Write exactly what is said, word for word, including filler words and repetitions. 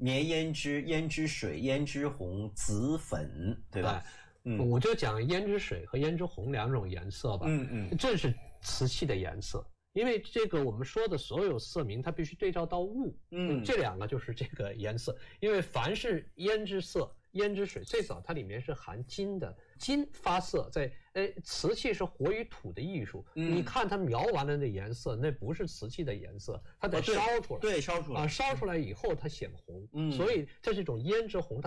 绵胭脂、胭脂水、胭脂红、紫粉，对吧？ 嗯，我就讲胭脂水和胭脂红两种颜色吧。 嗯嗯， 这是瓷器的颜色。因为这个我们说的所有色名，它必须对照到物，嗯，这两个就是这个颜色。因为凡是胭脂色、胭脂水，最早它里面是含金的，金发色，在呃瓷器是活于土的艺术，嗯、你看它描完了那颜色，那不是瓷器的颜色，它得烧出来， 哦、对, 对，烧出来啊，烧出来以后它显红，嗯，所以这是一种胭脂红。